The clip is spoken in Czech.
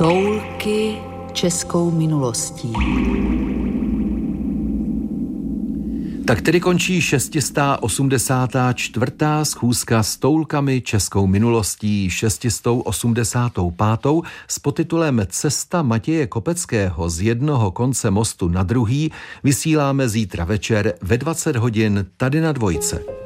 Toulky českou minulostí. Tak tedy končí 684. schůzka s toulkami českou minulostí, 685. s podtitulem Cesta Matěje Kopeckého z jednoho konce mostu na druhý vysíláme zítra večer ve 20 hodin tady na Dvojce.